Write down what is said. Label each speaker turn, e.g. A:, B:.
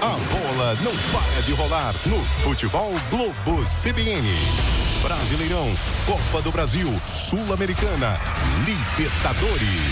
A: A bola não para de rolar no Futebol Globo CBN. Brasileirão, Copa do Brasil, Sul-Americana, Libertadores.